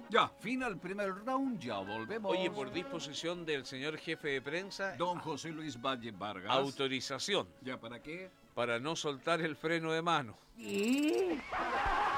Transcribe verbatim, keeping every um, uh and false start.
Ya, fin al primer round, ya volvemos. Oye, por disposición del señor jefe de prensa, Don José Luis Valle Vargas. autorización ¿Ya para qué? para no soltar el freno de mano. ¿Y?